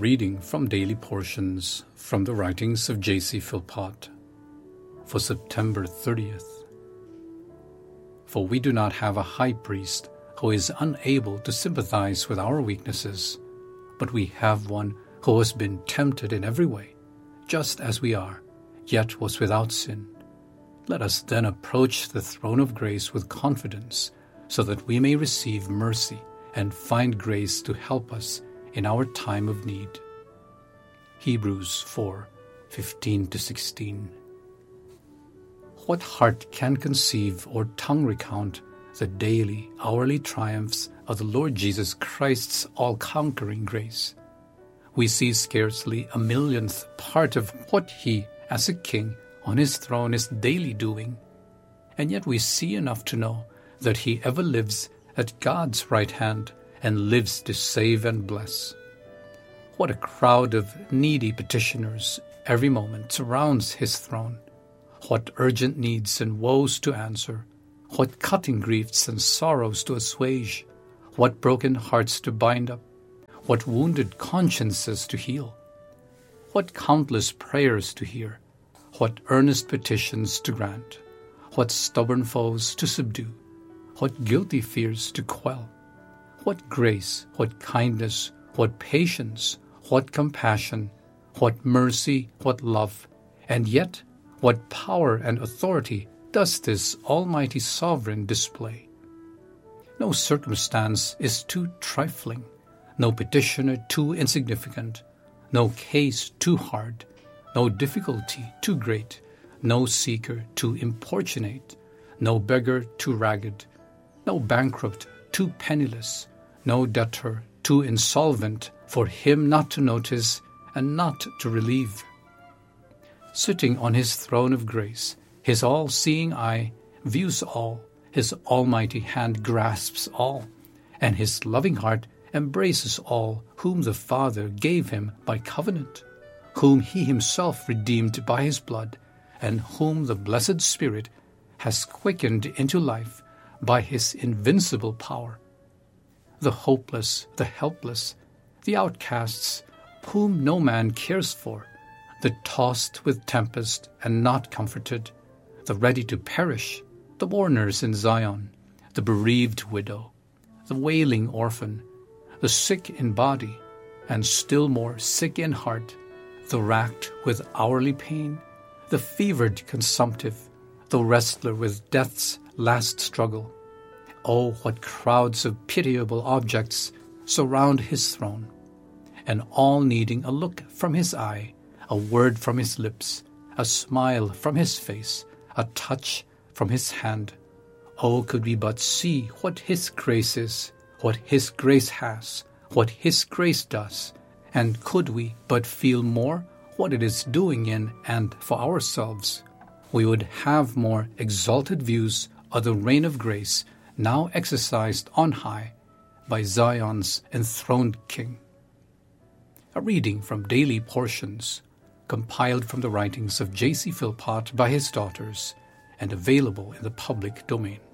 reading from Daily Portions from the writings of J.C. Philpott for September 30th. For we do not have a high priest who is unable to sympathize with our weaknesses, but we have one who has been tempted in every way, just as we are, yet was without sin. Let us then approach the throne of grace with confidence, so that we may receive mercy and find grace to help us in our time of need. Hebrews 4:15-16. What heart can conceive or tongue recount the daily, hourly triumphs of the Lord Jesus Christ's all-conquering grace? We see scarcely a millionth part of what he, as a king on his throne, is daily doing, and yet we see enough to know that he ever lives at God's right hand and lives to save and bless. What a crowd of needy petitioners every moment surrounds his throne. What urgent needs and woes to answer. What cutting griefs and sorrows to assuage. What broken hearts to bind up. What wounded consciences to heal. What countless prayers to hear. What earnest petitions to grant. What stubborn foes to subdue. What guilty fears to quell. What grace, what kindness, what patience, what compassion, what mercy, what love, and yet what power and authority does this Almighty Sovereign display. No circumstance is too trifling, no petitioner too insignificant, no case too hard, no difficulty too great, no seeker too importunate, no beggar too ragged, no bankrupt too penniless, no debtor too insolvent for him not to notice and not to relieve. Sitting on his throne of grace, his all-seeing eye views all, his almighty hand grasps all, and his loving heart embraces all whom the Father gave him by covenant, whom he himself redeemed by his blood, and whom the blessed Spirit has quickened into life by his invincible power. The hopeless, the helpless, the outcasts, whom no man cares for, the tossed with tempest and not comforted, the ready to perish, the mourners in Zion, the bereaved widow, the wailing orphan, the sick in body, and still more sick in heart, the racked with hourly pain, the fevered consumptive, the wrestler with death's last struggle. Oh, what crowds of pitiable objects surround his throne, and all needing a look from his eye, a word from his lips, a smile from his face, a touch from his hand. Oh, could we but see what his grace is, what his grace has, what his grace does, and could we but feel more what it is doing in and for ourselves, we would have more exalted views of the reign of grace now exercised on high by Zion's enthroned King. A reading from Daily Portions, compiled from the writings of J.C. Philpott by his daughters, and available in the public domain.